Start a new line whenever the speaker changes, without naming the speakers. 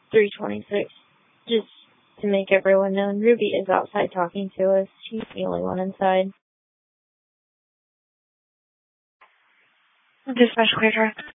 326. Just to make everyone known, Ruby is outside talking to us. She's the only one inside.
Dispatch clear track.